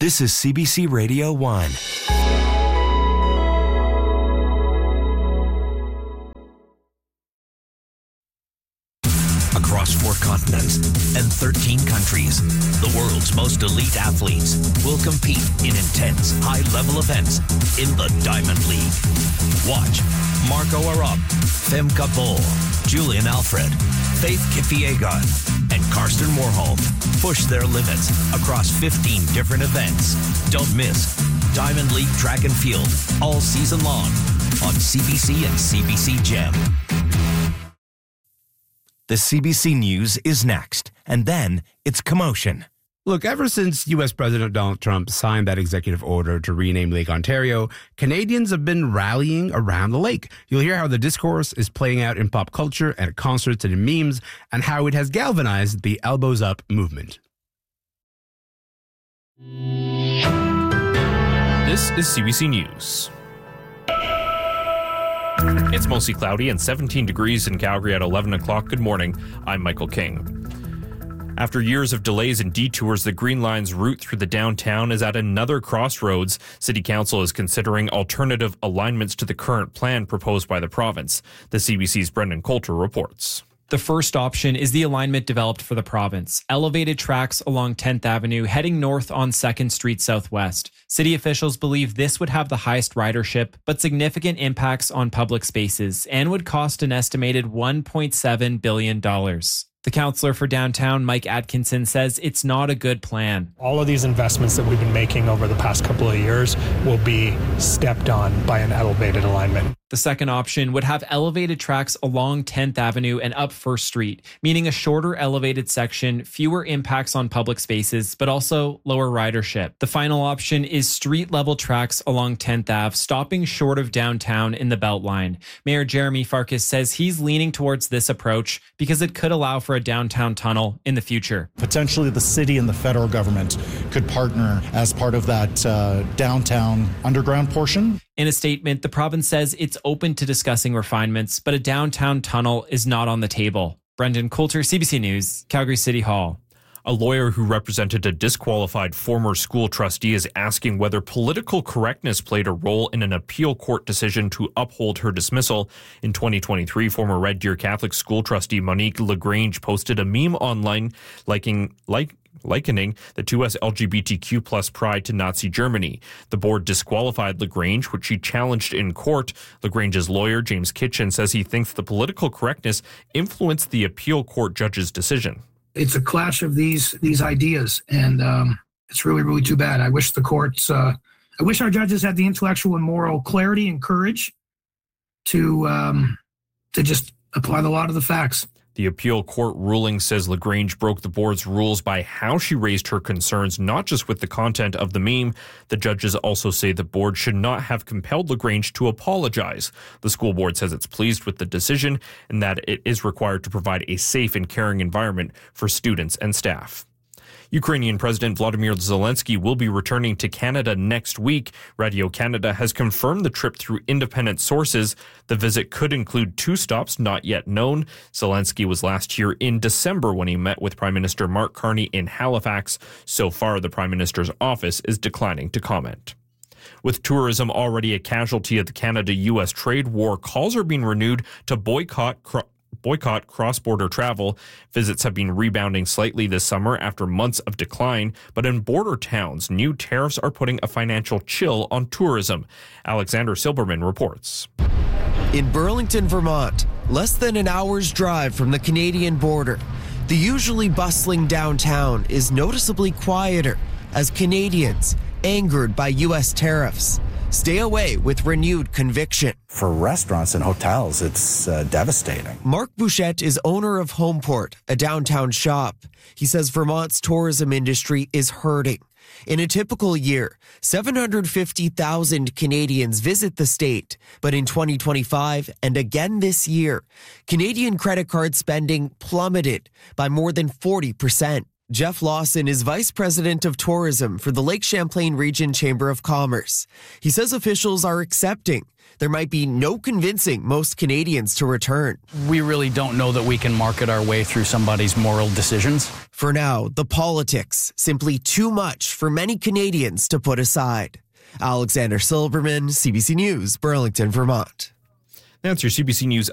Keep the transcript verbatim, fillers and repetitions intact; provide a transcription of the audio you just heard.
This is C B C Radio one. Across four continents and thirteen countries, the world's most elite athletes will compete in intense, high-level events in the Diamond League. Watch Marco Arop, Femke Bol, Julian Alfred, Faith Kipyegon, and Karsten Warholm push their limits across fifteen different events. Don't miss Diamond League Track and Field all season long on C B C and C B C Gem. The C B C News is next, and then it's commotion. Look, ever since U S President Donald Trump signed that executive order to rename Lake Ontario, Canadians have been rallying around the lake. You'll hear how the discourse is playing out in pop culture, at concerts and in memes, and how it has galvanized the Elbows Up movement. This is C B C News. It's mostly cloudy and seventeen degrees in Calgary at eleven o'clock. Good morning. I'm Michael King. After years of delays and detours, the Green Line's route through the downtown is at another crossroads. City Council is considering alternative alignments to the current plan proposed by the province. The C B C's Brendan Coulter reports. The first option is the alignment developed for the province. Elevated tracks along tenth Avenue heading north on second Street Southwest. City officials believe this would have the highest ridership, but significant impacts on public spaces and would cost an estimated one point seven billion dollars. The councillor for downtown, Mike Atkinson, says it's not a good plan. All of these investments that we've been making over the past couple of years will be stepped on by an elevated alignment. The second option would have elevated tracks along tenth Avenue and up First Street, meaning a shorter elevated section, fewer impacts on public spaces, but also lower ridership. The final option is street-level tracks along tenth Avenue, stopping short of downtown in the Beltline. Mayor Jeremy Farkas says he's leaning towards this approach because it could allow for a downtown tunnel in the future. Potentially the city and the federal government could partner as part of that uh, downtown underground portion. In a statement, the province says it's open to discussing refinements, but a downtown tunnel is not on the table. Brendan Coulter, C B C News, Calgary City Hall. A lawyer who represented a disqualified former school trustee is asking whether political correctness played a role in an appeal court decision to uphold her dismissal. In twenty twenty-three, former Red Deer Catholic school trustee Monique LaGrange posted a meme online liking like likening the two S L G B T Q plus pride to Nazi Germany. The board disqualified LaGrange, which she challenged in court. LaGrange's lawyer, James Kitchen, says he thinks the political correctness influenced the appeal court judge's decision. It's a clash of these these ideas, and um, it's really, really too bad. I wish the courts, uh, I wish our judges had the intellectual and moral clarity and courage to um, to just apply the law to the facts. The appeal court ruling says LaGrange broke the board's rules by how she raised her concerns, not just with the content of the meme. The judges also say the board should not have compelled LaGrange to apologize. The school board says it's pleased with the decision and that it is required to provide a safe and caring environment for students and staff. Ukrainian President Volodymyr Zelensky will be returning to Canada next week. Radio Canada has confirmed the trip through independent sources. The visit could include two stops not yet known. Zelensky was last here in December when he met with Prime Minister Mark Carney in Halifax. So far, the Prime Minister's office is declining to comment. With tourism already a casualty of the Canada-U S trade war, calls are being renewed to boycott cro- boycott cross-border travel. Visits have been rebounding slightly this summer after months of decline, but in border towns, new tariffs are putting a financial chill on tourism. Alexander Silberman reports. In Burlington, Vermont, less than an hour's drive from the Canadian border, the usually bustling downtown is noticeably quieter as Canadians, angered by U S tariffs, stay away with renewed conviction. For restaurants and hotels, it's uh, devastating. Mark Bouchette is owner of Homeport, a downtown shop. He says Vermont's tourism industry is hurting. In a typical year, seven hundred fifty thousand Canadians visit the state. But in twenty twenty-five and again this year, Canadian credit card spending plummeted by more than forty percent. Jeff Lawson is Vice President of Tourism for the Lake Champlain Region Chamber of Commerce. He says officials are accepting there might be no convincing most Canadians to return. We really don't know that we can market our way through somebody's moral decisions. For now, the politics, simply too much for many Canadians to put aside. Alexander Silberman, C B C News, Burlington, Vermont. That's your C B C News